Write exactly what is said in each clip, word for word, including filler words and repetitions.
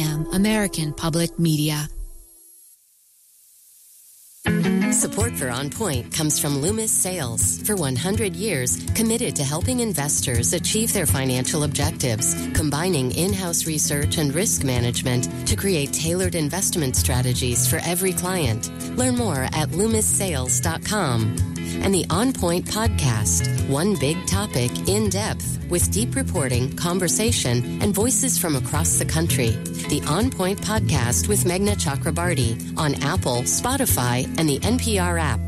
M, American Public Media. Support for On Point comes from Loomis Sales. For one hundred years, committed to helping investors achieve their financial objectives, combining in-house research and risk management to create tailored investment strategies for every client. Learn more at loomis sales dot com. And the On Point podcast, one big topic in depth with deep reporting, conversation, and voices from across the country. The On Point podcast with Meghna Chakrabarty on Apple, Spotify, and the N P R app.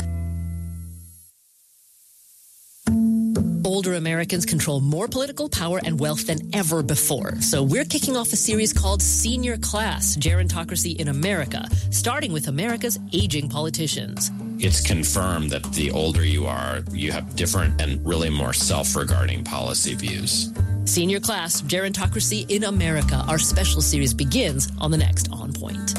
Older Americans control more political power and wealth than ever before. So we're kicking off a series called Senior Class, Gerontocracy in America, starting with America's aging politicians. It's confirmed that the older you are, you have different and really more self-regarding policy views. Senior Class, Gerontocracy in America. Our special series begins on the next On Point.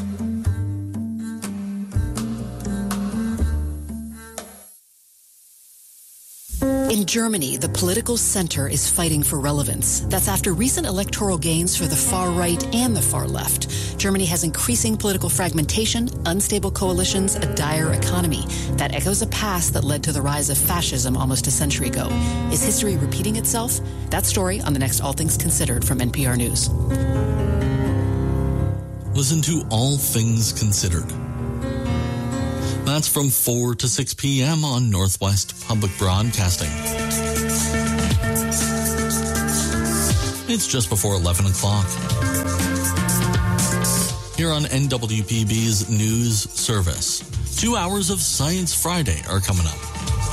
In Germany, the political center is fighting for relevance. That's after recent electoral gains for the far right and the far left. Germany has increasing political fragmentation, unstable coalitions, a dire economy. That echoes a past that led to the rise of fascism almost a century ago. Is history repeating itself? That story on the next All Things Considered from N P R News. Listen to All Things Considered. That's from four to six p.m. on Northwest Public Broadcasting. It's just before eleven o'clock. Here on N W P B's News Service, two hours of Science Friday are coming up.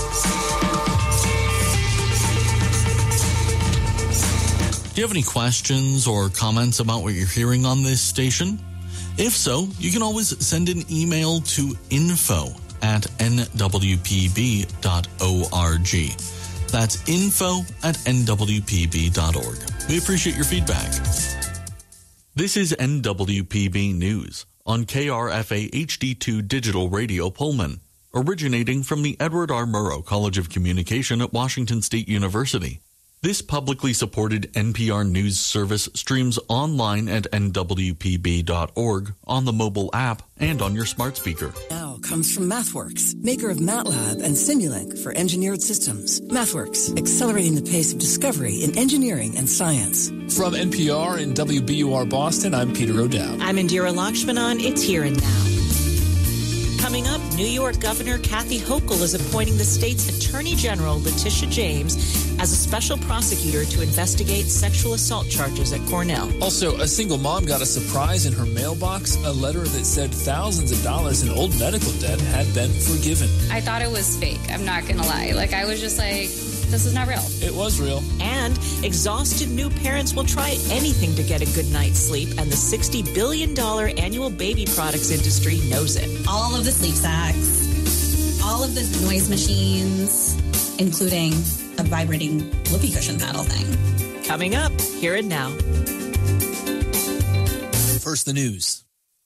Do you have any questions or comments about what you're hearing on this station? If so, you can always send an email to info at n w p b dot org. That's info at n w p b dot org. We appreciate your feedback. This is N W P B News on K R F A H D two Digital Radio Pullman, originating from the Edward R. Murrow College of Communication at Washington State University. This publicly supported N P R News service streams online at n w p b dot org, on the mobile app, and on your smart speaker. Now comes from MathWorks, maker of MATLAB and Simulink for engineered systems. MathWorks, accelerating the pace of discovery in engineering and science. From N P R and W B U R Boston, I'm Peter O'Dowd. I'm Indira Lakshmanan. It's Here and Now. Coming up, New York Governor Kathy Hochul is appointing the state's Attorney General, Letitia James, as a special prosecutor to investigate sexual assault charges at Cornell. Also, a single mom got a surprise in her mailbox, a letter that said thousands of dollars in old medical debt had been forgiven. I thought it was fake. I'm not going to lie. Like, I was just like, this is not real. It was real. And exhausted new parents will try anything to get a good night's sleep, and the sixty billion dollars annual baby products industry knows it. All of the sleep sacks, all of the noise machines, including a vibrating whoopee cushion paddle thing. Coming up, Here and Now. First, the news.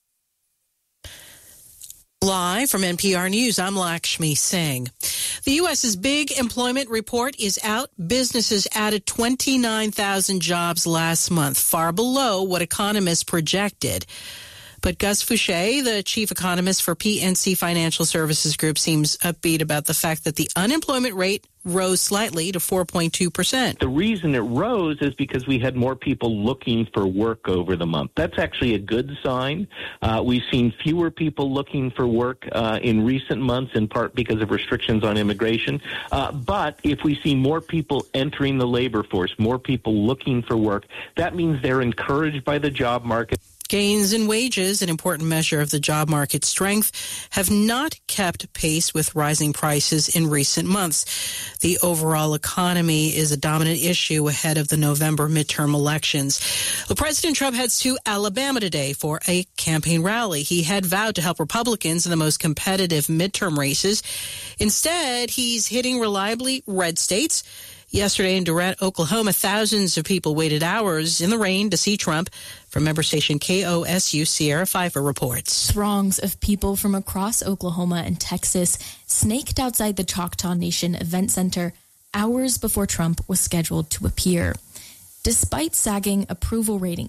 Live from N P R News, I'm Lakshmi Singh. The U S's big employment report is out. Businesses added twenty-nine thousand jobs last month, far below what economists projected. But Gus Fouché, the chief economist for P N C Financial Services Group, seems upbeat about the fact that the unemployment rate rose slightly to four point two percent. The reason it rose is because we had more people looking for work over the month. That's actually a good sign. Uh, we've seen fewer people looking for work uh, in recent months, in part because of restrictions on immigration. Uh, but if we see more people entering the labor force, more people looking for work, that means they're encouraged by the job market. Gains in wages, an important measure of the job market strength, have not kept pace with rising prices in recent months. The overall economy is a dominant issue ahead of the November midterm elections. Well, President Trump heads to Alabama today for a campaign rally. He had vowed to help Republicans in the most competitive midterm races. Instead, he's hitting reliably red states. Yesterday in Durant, Oklahoma, thousands of people waited hours in the rain to see Trump. From member station K O S U, Sierra Pfeiffer reports. Throngs of people from across Oklahoma and Texas snaked outside the Choctaw Nation Event Center hours before Trump was scheduled to appear. Despite sagging approval ratings,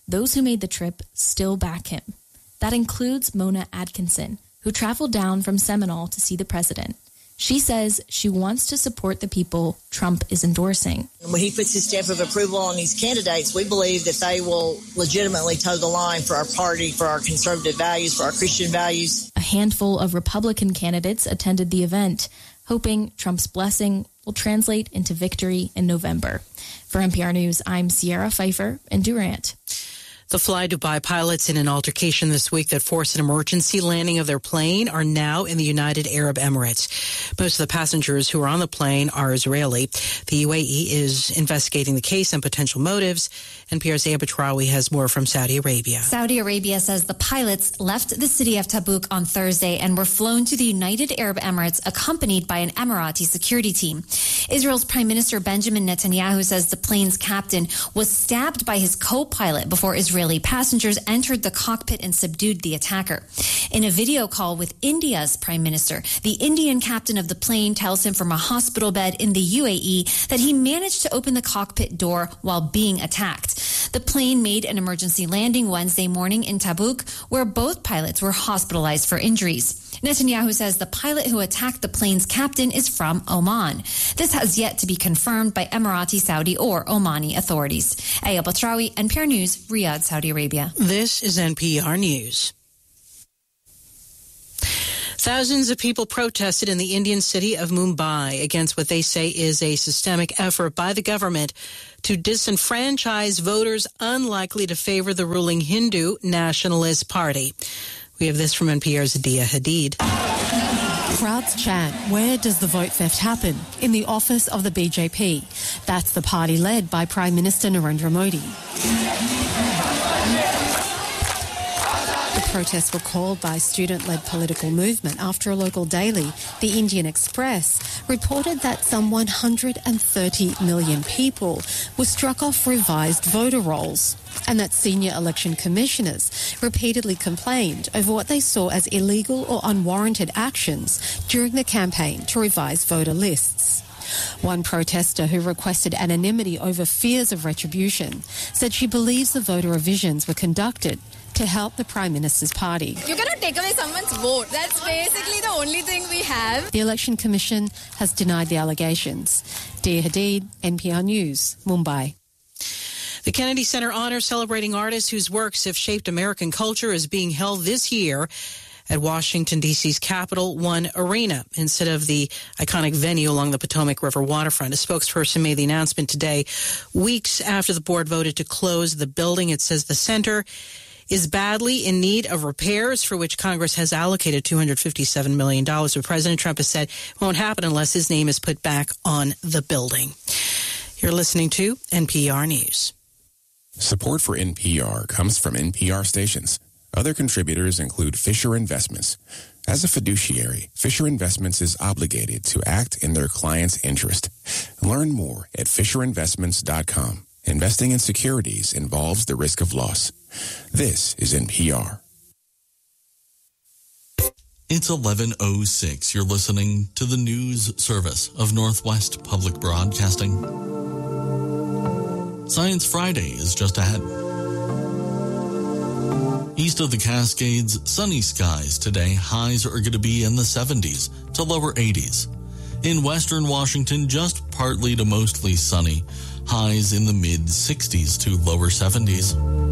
those who made the trip still back him. That includes Mona Atkinson, who traveled down from Seminole to see the president. She says she wants to support the people Trump is endorsing. When he puts his stamp of approval on these candidates, we believe that they will legitimately toe the line for our party, for our conservative values, for our Christian values. A handful of Republican candidates attended the event, hoping Trump's blessing will translate into victory in November. For N P R News, I'm Sierra Pfeiffer in Durant. The Fly Dubai pilots in an altercation this week that forced an emergency landing of their plane are now in the United Arab Emirates. Most of the passengers who are on the plane are Israeli. The U A E is investigating the case and potential motives. N P R's Aya Batrawi has more from Saudi Arabia. Saudi Arabia says the pilots left the city of Tabuk on Thursday and were flown to the United Arab Emirates accompanied by an Emirati security team. Israel's Prime Minister Benjamin Netanyahu says the plane's captain was stabbed by his co-pilot before Israeli passengers entered the cockpit and subdued the attacker. In a video call with India's Prime Minister, the Indian captain of the plane tells him from a hospital bed in the U A E that he managed to open the cockpit door while being attacked. The plane made an emergency landing Wednesday morning in Tabuk, where both pilots were hospitalized for injuries. Netanyahu says the pilot who attacked the plane's captain is from Oman. This has yet to be confirmed by Emirati, Saudi, or Omani authorities. Aya Batrawi, N P R News, Riyadh, Saudi Arabia. This is N P R News. Thousands of people protested in the Indian city of Mumbai against what they say is a systemic effort by the government to disenfranchise voters unlikely to favor the ruling Hindu Nationalist Party. We have this from N P R's Adia Hadid. Crowds chant, where does the vote theft happen? In the office of the B J P. That's the party led by Prime Minister Narendra Modi. The protests were called by a student-led political movement after a local daily, the Indian Express, reported that some one hundred thirty million people were struck off revised voter rolls, and that senior election commissioners repeatedly complained over what they saw as illegal or unwarranted actions during the campaign to revise voter lists. One protester who requested anonymity over fears of retribution said she believes the voter revisions were conducted to help the Prime Minister's party. You're going to take away someone's vote. That's basically the only thing we have. The Election Commission has denied the allegations. Dia Hadid, N P R News, Mumbai. The Kennedy Center Honor celebrating artists whose works have shaped American culture is being held this year at Washington, D C's Capital One Arena instead of the iconic venue along the Potomac River waterfront. A spokesperson made the announcement today, weeks after the board voted to close the building. It says the center is badly in need of repairs, for which Congress has allocated two hundred fifty-seven million dollars. But President Trump has said it won't happen unless his name is put back on the building. You're listening to N P R News. Support for N P R comes from N P R stations. Other contributors include Fisher Investments. As a fiduciary, Fisher Investments is obligated to act in their client's interest. Learn more at fisher investments dot com. Investing in securities involves the risk of loss. This is N P R. It's eleven oh six. You're listening to the news service of Northwest Public Broadcasting. Science Friday is just ahead. East of the Cascades, sunny skies today. Highs are going to be in the seventies to lower eighties. In western Washington, just partly to mostly sunny. Highs in the mid-sixties to lower seventies.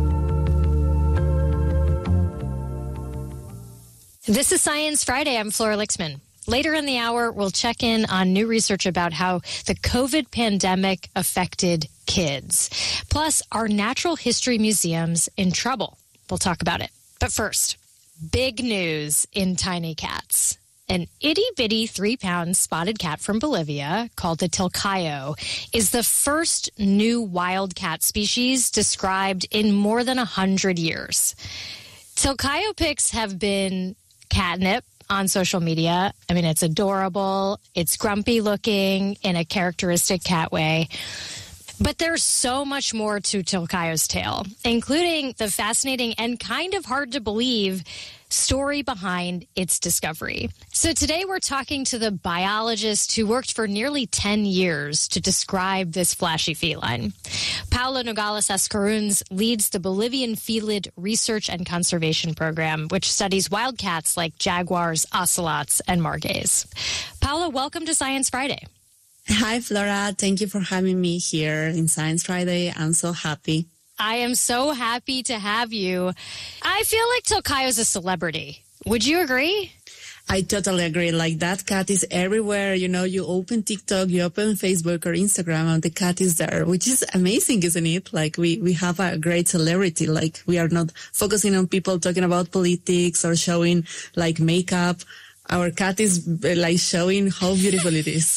This is Science Friday. I'm Flora Lixman. Later in the hour, we'll check in on new research about how the COVID pandemic affected kids. Plus, are natural history museums in trouble? We'll talk about it. But first, big news in tiny cats. An itty-bitty three-pound spotted cat from Bolivia called the Tilcayo is the first new wild cat species described in more than one hundred years. Tilcayo pics have been catnip on social media. I mean, it's adorable. It's grumpy looking in a characteristic cat way. But there's so much more to Tokayo's tale, including the fascinating and kind of hard to believe story behind its discovery. So today we're talking to the biologist who worked for nearly ten years to describe this flashy feline. Paulo Nogales Ascaruns leads the Bolivian Felid Research and Conservation Program, which studies wildcats like jaguars, ocelots, and margays. Paulo, welcome to Science Friday. Hi, Flora. Thank you for having me here in Science Friday. I'm so happy. I am so happy to have you. I feel like Tokayo's a celebrity. Would you agree? I totally agree. Like, that cat is everywhere. You know, you open TikTok, you open Facebook or Instagram, and the cat is there, which is amazing, isn't it? Like, we, we have a great celebrity. Like, we are not focusing on people talking about politics or showing, like, makeup. Our cat is, like, showing how beautiful it is.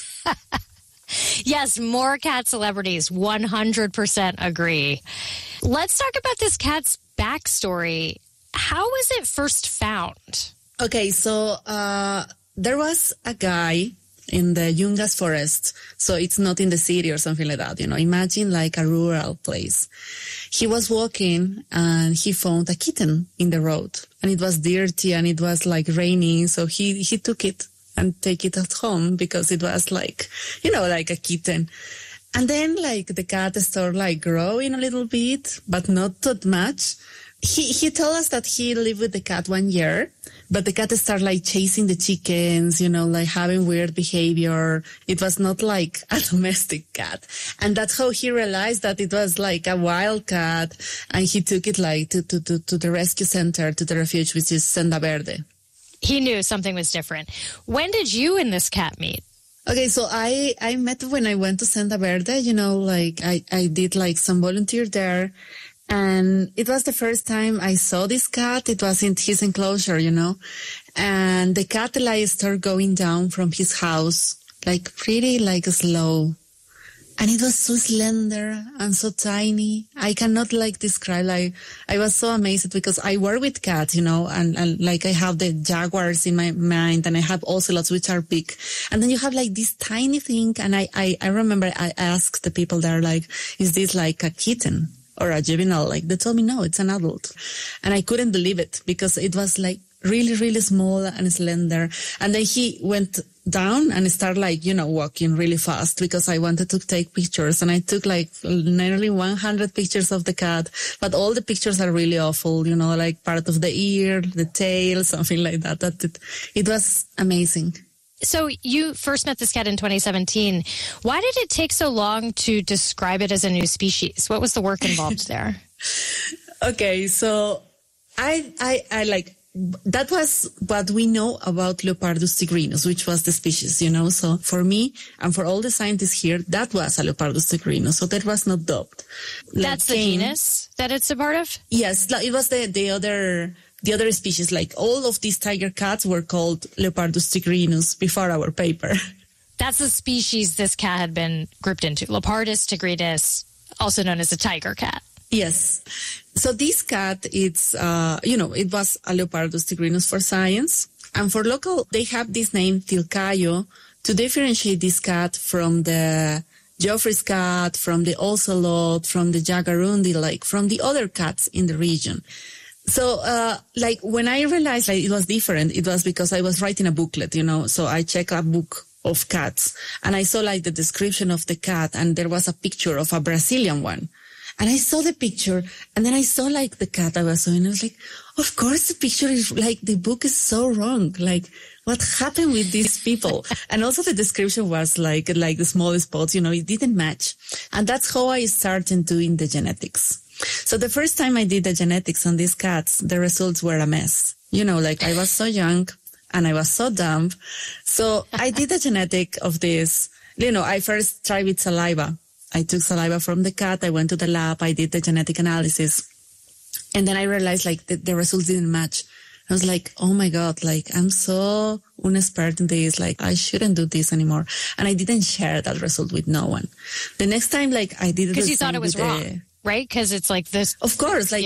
Yes, more cat celebrities, one hundred percent agree. Let's talk about this cat's backstory. How was it first found? Okay, so uh, there was a guy in the Yungas forest, so it's not in the city or something like that, you know. Imagine like a rural place. He was walking and he found a kitten in the road, and it was dirty and it was like raining, so he, he took it and take it at home because it was like, you know, like a kitten. And then like the cat started like growing a little bit, but not that much. He, he told us that he lived with the cat one year, but the cat started like chasing the chickens, you know, like having weird behavior. It was not like a domestic cat. And that's how he realized that it was like a wild cat. And he took it like to, to, to, to the rescue center, to the refuge, which is Senda Verde. He knew something was different. When did you and this cat meet? Okay, so I, I met when I went to Senda Verde, you know, like I, I did like some volunteer there. And it was the first time I saw this cat. It was in his enclosure, you know, and the cat like started going down from his house, like pretty like slow. And it was so slender and so tiny. I cannot like describe, like, I was so amazed because I work with cats, you know, and, and like I have the jaguars in my mind and I have ocelots, which are big. And then you have like this tiny thing. And I, I, I remember I asked the people there, like, is this like a kitten or a juvenile? Like, they told me, no, it's an adult. And I couldn't believe it because it was like really, really small and slender. And then he went down and started like, you know, walking really fast because I wanted to take pictures. And I took like nearly one hundred pictures of the cat, but all the pictures are really awful, you know, like part of the ear, the tail, something like that. That it, it was amazing. So you first met this cat in twenty seventeen. Why did it take so long to describe it as a new species? What was the work involved there? Okay, so I, I, I like, that was what we know about Leopardus tigrinus, which was the species, you know. So for me and for all the scientists here, that was a Leopardus tigrinus. So that was not dubbed. That's like the came, genus that it's a part of? Yes, it was the, the other, the other species. Like all of these tiger cats were called Leopardus tigrinus before our paper. That's the species this cat had been grouped into. Leopardus tigrinus, also known as a tiger cat. Yes. So this cat, it's, uh, you know, it was a Leopardus tigrinus for science. And for local, they have this name, Tilcayo, to differentiate this cat from the Geoffrey's cat, from the ocelot, from the jagarundi, like from the other cats in the region. So, uh, like when I realized like it was different, it was because I was writing a booklet, you know, so I checked a book of cats and I saw like the description of the cat and there was a picture of a Brazilian one. And I saw the picture and then I saw like the cat I was showing. I was like, of course the picture is like, the book is so wrong. Like, what happened with these people? And also the description was like, like the small spots, you know, it didn't match. And that's how I started doing the genetics. So the first time I did the genetics on these cats, the results were a mess. You know, like I was so young and I was so dumb. So I did the genetic of this. You know, I first tried with saliva. I took saliva from the cat. I went to the lab. I did the genetic analysis. And then I realized like the, the results didn't match. I was like, oh my God, like I'm so unexpert in this. Like I shouldn't do this anymore. And I didn't share that result with no one. The next time, like I did it. Because you thought it was wrong, the, right? Because it's like this. Of course. Like, yeah.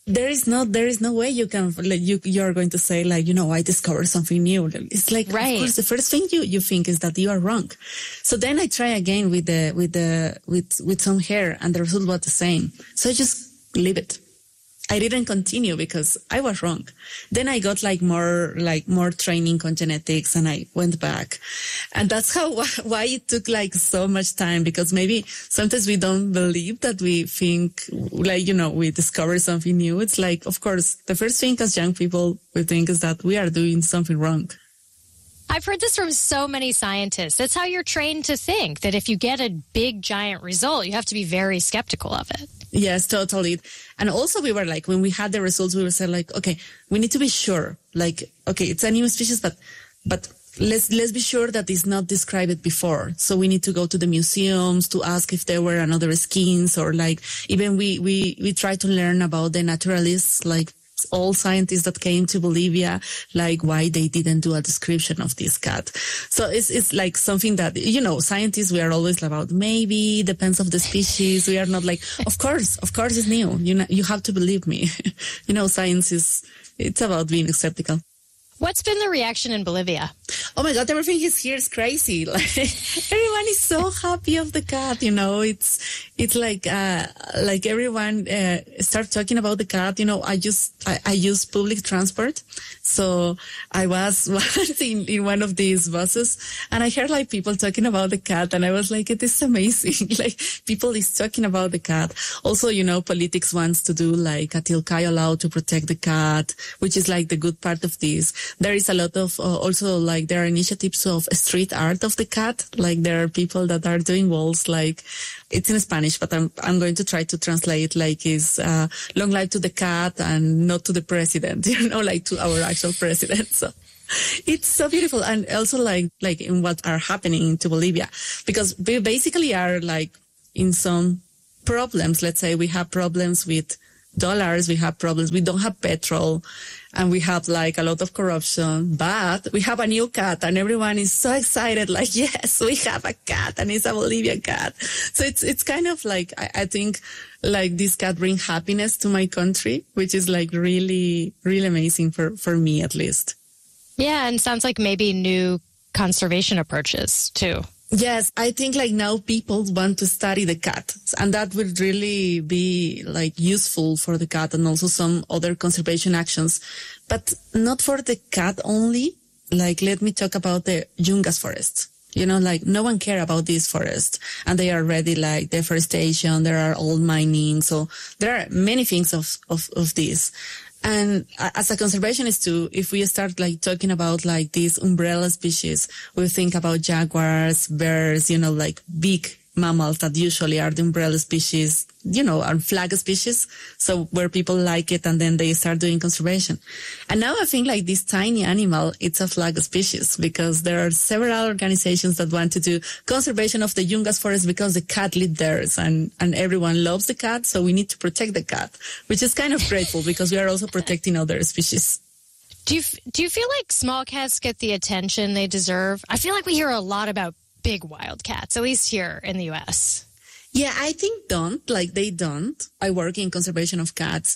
there is no there is no way you can like, you you're going to say like, you know, I discovered something new. It's like, right. Of course, the first thing you, you think is that you are wrong. So then I try again with the with the with with some hair, and the result was the same. So I just leave it. I didn't continue because I was wrong. Then I got like more, like more training on genetics, and I went back. And that's how, why it took like so much time, because maybe sometimes we don't believe that we think like, you know, we discover something new. It's like, of course, the first thing as young people we think is that we are doing something wrong. I've heard this from so many scientists. That's how you're trained to think, that if you get a big, giant result, you have to be very skeptical of it. Yes, totally. And also we were like, when we had the results, we were saying like, okay, we need to be sure, like, okay, it's a new species, but, but let's, let's be sure that it's not described before. So we need to go to the museums to ask if there were another skins, or like, even we, we, we try to learn about the naturalists, like, all scientists that came to Bolivia, like why they didn't do a description of this cat. So it's it's like something that, you know, scientists, we are always about maybe depends of the species. We are not like, of course, of course it's new. You know, you have to believe me. You know, science is, it's about being skeptical. What's been the reaction in Bolivia? Oh my God, everything is here is crazy. Like everyone is so happy of the cat, you know, it's, it's like, uh, like everyone, uh, start talking about the cat. You know, I just, I, I use public transport. So I was once in, in one of these buses, and I heard like people talking about the cat, and I was like, it is amazing. Like people is talking about the cat. Also, you know, politics wants to do like a Tilcayo law to protect the cat, which is like the good part of this. There is a lot of, uh, also like there are initiatives of street art of the cat. Like there are people that are doing walls, like it's in Spanish, but I'm, I'm going to try to translate like is, uh, long life to the cat and not to the president, you know, like to our actual president. So it's so beautiful. And also like, like in what are happening to Bolivia, because we basically are like in some problems. Let's say we have problems with dollars, we have problems, we don't have petrol, and we have like a lot of corruption, but we have a new cat, and everyone is so excited, like, yes, we have a cat, and it's a Bolivian cat. So it's, it's kind of like, I, I think like this cat brings happiness to my country, which is like really, really amazing for, for me at least. Yeah. And sounds like maybe new conservation approaches too. Yes, I think like now people want to study the cat, and that would really be like useful for the cat, and also some other conservation actions, but not for the cat only. Like, let me talk about the Yungas forests. You know, like no one care about these forests, and they are already like deforestation. There are old mining. So there are many things of, of, of this. And as a conservationist too, if we start like talking about like these umbrella species, we think about jaguars, bears, you know, like big mammals that usually are the umbrella species, you know, are flag species. So where people like it, and then they start doing conservation. And now I think like this tiny animal, it's a flag species, because there are several organizations that want to do conservation of the Yungas forest because the cat lived there, and, and everyone loves the cat. So we need to protect the cat, which is kind of grateful because we are also protecting other species. Do you, do you feel like small cats get the attention they deserve? I feel like we hear a lot about big wild cats, at least here in the U S. Yeah, I think don't, like they don't. I work in conservation of cats,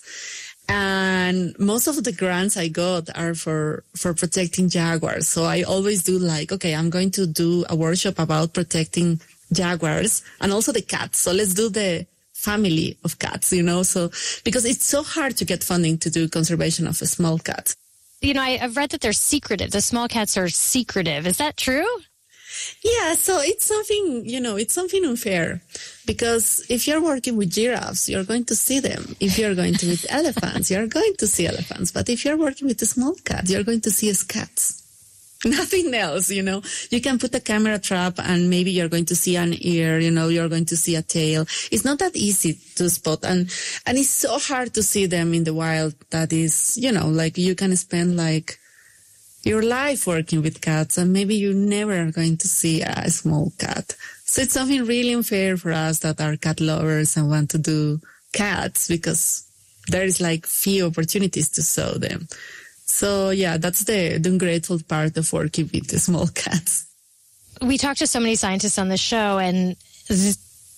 and most of the grants I got are for, for protecting jaguars. So I always do like, okay, I'm going to do a workshop about protecting jaguars and also the cats. So let's do the family of cats, you know, so because it's so hard to get funding to do conservation of a small cat. You know, I, I've read that they're secretive. The small cats are secretive. Is that true? Yeah, so it's something, you know, it's something unfair, because if you're working with giraffes, you're going to see them. If you're going to with elephants, you're going to see elephants. But if you're working with a small cat, you're going to see as cats. Nothing else, you know. You can put a camera trap and maybe you're going to see an ear, you know, you're going to see a tail. It's not that easy to spot, and, and it's so hard to see them in the wild. That is, you know, like you can spend like your life working with cats, and maybe you never are going to see a small cat. So it's something really unfair for us that are cat lovers and want to do cats, because there is like few opportunities to show them. So yeah, that's the, the ungrateful part of working with the small cats. We talked to so many scientists on the show, and th-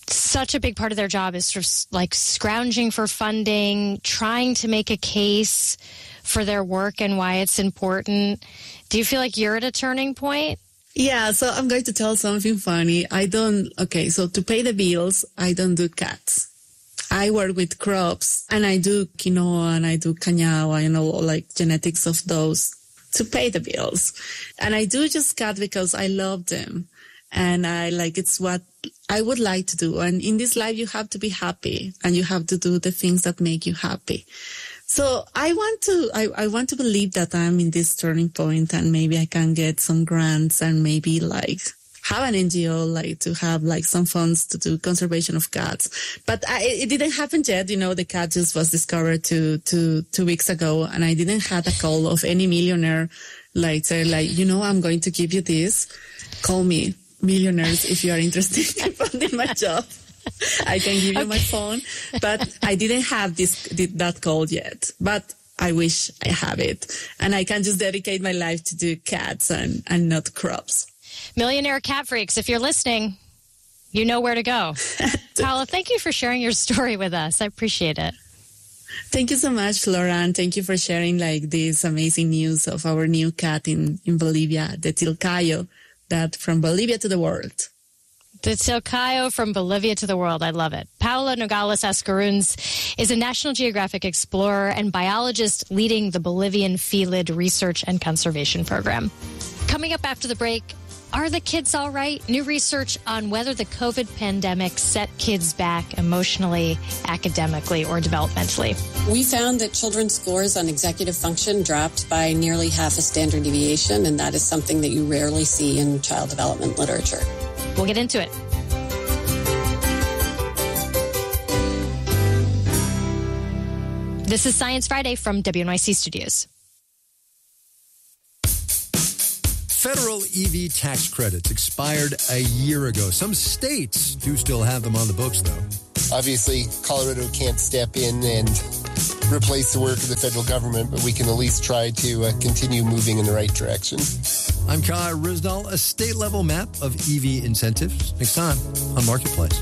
such a big part of their job is sort of like scrounging for funding, trying to make a case for their work and why it's important. Do you feel like you're at a turning point? Yeah, so I'm going to tell something funny. I don't, okay, so to pay the bills, I don't do cats. I work with crops and I do quinoa and I do cañawa, you know, like genetics of those to pay the bills. And I do just cat because I love them. And I like, it's what I would like to do. And in this life, you have to be happy and you have to do the things that make you happy. So I want to, I, I want to believe that I'm in this turning point and maybe I can get some grants and maybe like have an N G O, like to have like some funds to do conservation of cats. But I, it didn't happen yet. You know, the cat just was discovered two, two, two weeks ago and I didn't have a call of any millionaire like say like, you know, I'm going to give you this. Call me millionaires if you are interested in funding my job. I can give you okay. my phone, but I didn't have this that call yet. But I wish I have it, and I can just dedicate my life to do cats and and not crops. Millionaire cat freaks, if you're listening, you know where to go. Paola, thank you for sharing your story with us. I appreciate it. Thank you so much, Laura, and thank you for sharing like this amazing news of our new cat in in Bolivia, the Tilcayo, that from Bolivia to the world. The Tilcayo from Bolivia to the world. I love it. Paola Nogales Ascaruns is a National Geographic explorer and biologist leading the Bolivian Felid Research and Conservation Program. Coming up after the break, are the kids all right? New research on whether the COVID pandemic set kids back emotionally, academically, or developmentally. We found that children's scores on executive function dropped by nearly half a standard deviation, and that is something that you rarely see in child development literature. We'll get into it. This is Science Friday from W N Y C Studios. Federal E V tax credits expired a year ago. Some states do still have them on the books, though. Obviously, Colorado can't step in and replace the work of the federal government, but we can at least try to uh, continue moving in the right direction. I'm Kai Rizdal, a state-level map of E V incentives. Next time on Marketplace.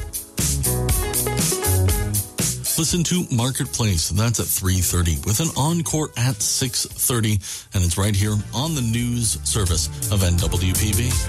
Listen to Marketplace. That's at three thirty with an encore at six thirty. And it's right here on the news service of N W P B.